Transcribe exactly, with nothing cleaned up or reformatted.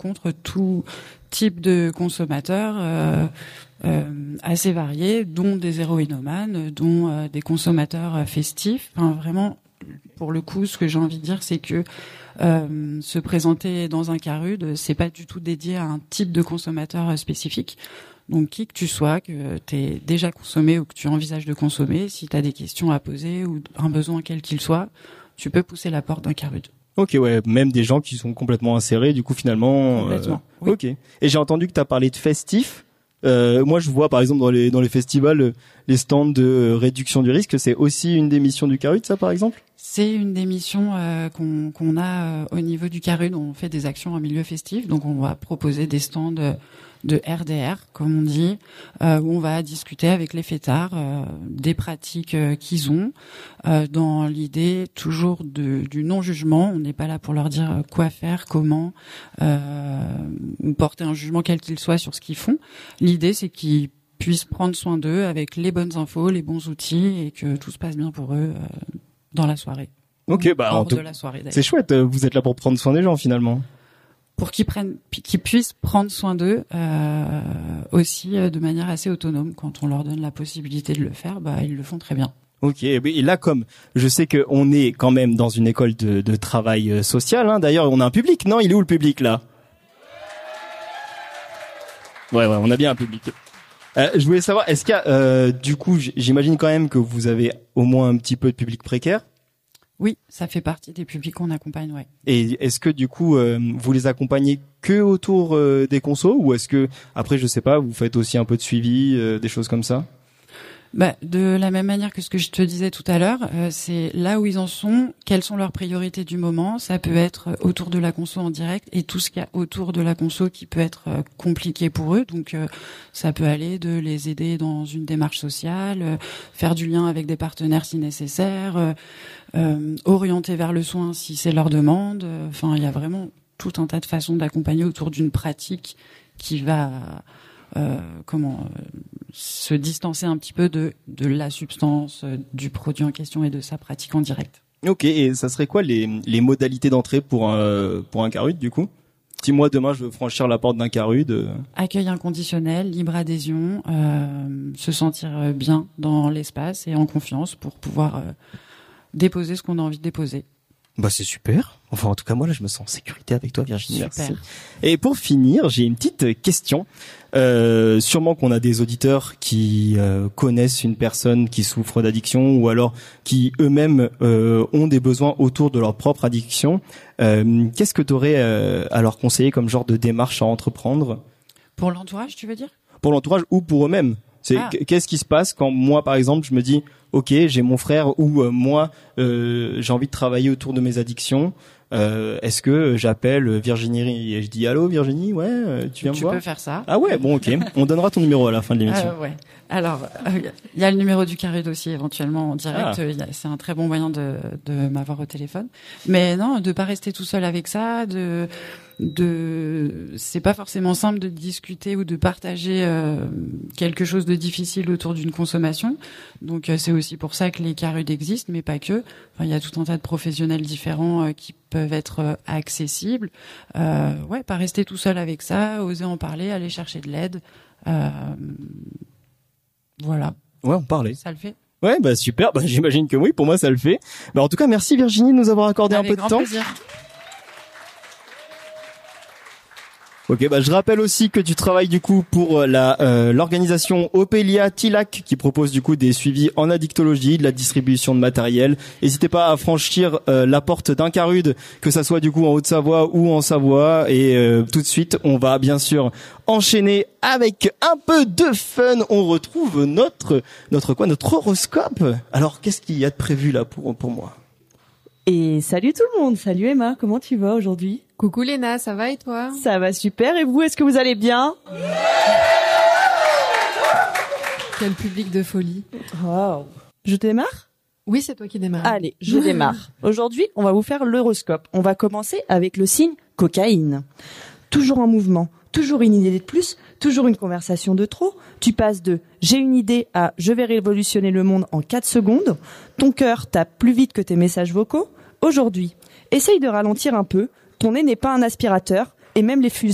rencontre tout type de consommateurs euh, euh, assez variés, dont des héroïnomanes, dont euh, des consommateurs euh, festifs. Enfin, vraiment, pour le coup, ce que j'ai envie de dire, c'est que euh, se présenter dans un Carude, c'est pas du tout dédié à un type de consommateur euh, spécifique. Donc, qui que tu sois, que tu aies déjà consommé ou que tu envisages de consommer, si tu as des questions à poser ou un besoin quel qu'il soit, tu peux pousser la porte d'un Carude. Ok, ouais, même des gens qui sont complètement insérés, du coup, finalement. Complètement. Euh, oui. Ok. Et j'ai entendu que tu as parlé de festif. Euh, moi, je vois, par exemple, dans les dans les festivals, les stands de réduction du risque. C'est aussi une des missions du Carude, ça, par exemple. C'est une des missions euh, qu'on qu'on a euh, au niveau du Carude. On fait des actions en milieu festif, donc on va proposer des stands de, de R D R, comme on dit, euh, où on va discuter avec les fêtards euh, des pratiques euh, qu'ils ont, euh, dans l'idée toujours de, du non-jugement. On n'est pas là pour leur dire quoi faire, comment, euh, ou porter un jugement quel qu'il soit sur ce qu'ils font. L'idée, c'est qu'ils puissent prendre soin d'eux avec les bonnes infos, les bons outils, et que tout se passe bien pour eux euh, dans la soirée. Ok, bah hors en tout... de la soirée, d'ailleurs. C'est chouette. Vous êtes là pour prendre soin des gens, finalement. Pour qu'ils prennent, qu'ils puissent prendre soin d'eux euh, aussi euh, de manière assez autonome. Quand on leur donne la possibilité de le faire, bah ils le font très bien. Ok, et là, comme je sais qu'on est quand même dans une école de, de travail social, hein, d'ailleurs, on a un public, non? Il est où le public, là? Ouais, ouais, on a bien un public. Euh, je voulais savoir, est-ce qu'il y a, euh, du coup, j'imagine quand même que vous avez au moins un petit peu de public précaire? Oui, ça fait partie des publics qu'on accompagne, ouais. Et est-ce que du coup, euh, vous les accompagnez que autour euh, des consos, ou est-ce que, après, je sais pas, vous faites aussi un peu de suivi, euh, des choses comme ça? Bah, de la même manière que ce que je te disais tout à l'heure, euh, c'est là où ils en sont, quelles sont leurs priorités du moment. Ça peut être autour de la conso en direct et tout ce qu'il y a autour de la conso qui peut être euh, compliqué pour eux. Donc, euh, ça peut aller de les aider dans une démarche sociale, euh, faire du lien avec des partenaires si nécessaire, euh, euh, orienter vers le soin si c'est leur demande. Enfin, il y a vraiment tout un tas de façons d'accompagner autour d'une pratique qui va... Euh, comment euh, se distancer un petit peu de de la substance, euh, du produit en question et de sa pratique en direct. Ok, et ça serait quoi les les modalités d'entrée pour un pour un Carude, du coup? Si moi demain je veux franchir la porte d'un Carude. Euh... Accueil inconditionnel, libre adhésion, euh, se sentir bien dans l'espace et en confiance pour pouvoir euh, déposer ce qu'on a envie de déposer. Bah c'est super. Enfin en tout cas moi là je me sens en sécurité avec toi, Virginie. Super. Merci. Et pour finir, j'ai une petite question. Euh, sûrement qu'on a des auditeurs qui euh, connaissent une personne qui souffre d'addiction ou alors qui eux-mêmes euh, ont des besoins autour de leur propre addiction. Euh, qu'est-ce que tu aurais euh, à leur conseiller comme genre de démarche à entreprendre? Pour l'entourage, tu veux dire? Pour l'entourage ou pour eux-mêmes. C'est ah. Qu'est-ce qui se passe quand moi par exemple je me dis ok j'ai mon frère ou euh, moi euh, j'ai envie de travailler autour de mes addictions. Euh, est-ce que j'appelle Virginie et je dis allô Virginie, ouais, euh, tu viens tu me voir? Tu peux faire ça. Ah ouais, bon ok, on donnera ton numéro à la fin de l'émission. Euh, ouais. Alors, il euh, y a le numéro du Carude aussi éventuellement en direct. Ah. Y a, c'est un très bon moyen de, de m'avoir au téléphone. Mais non, de pas rester tout seul avec ça. De, de, c'est pas forcément simple de discuter ou de partager euh, quelque chose de difficile autour d'une consommation. Donc euh, c'est aussi pour ça que les Carudes existent, mais pas que. Enfin, il y a tout un tas de professionnels différents euh, qui peuvent être euh, accessibles. Euh, ouais, pas rester tout seul avec ça, oser en parler, aller chercher de l'aide. Euh, Voilà. Ouais, on parlait. Ça le fait. Ouais, bah super. Bah j'imagine que oui. Pour moi, ça le fait. Bah en tout cas, merci Virginie de nous avoir accordé Avec un peu de temps. Avec grand plaisir. Ok, bah je rappelle aussi que tu travailles du coup pour la euh, l'organisation Opelia Tilac qui propose du coup des suivis en addictologie, de la distribution de matériel. N'hésitez pas à franchir euh, la porte d'un Carude, que ça soit du coup en Haute-Savoie ou en Savoie. Et euh, tout de suite, on va bien sûr enchaîner avec un peu de fun. On retrouve notre notre quoi, notre horoscope. Alors qu'est-ce qu'il y a de prévu là pour pour moi? Et salut tout le monde, salut Emma, comment tu vas aujourd'hui? Coucou Léna, ça va et toi? Ça va super, et vous, est-ce que vous allez bien? Quel public de folie. Wow. Je démarre? Oui, c'est toi qui démarres. Allez, je démarre. Aujourd'hui, on va vous faire l'horoscope. On va commencer avec le signe cocaïne. Toujours en mouvement, toujours une idée de plus, toujours une conversation de trop. Tu passes de « j'ai une idée » à « je vais révolutionner le monde en quatre secondes ». Ton cœur tape plus vite que tes messages vocaux. Aujourd'hui, essaye de ralentir un peu. Ton nez n'est pas un aspirateur et même les fusées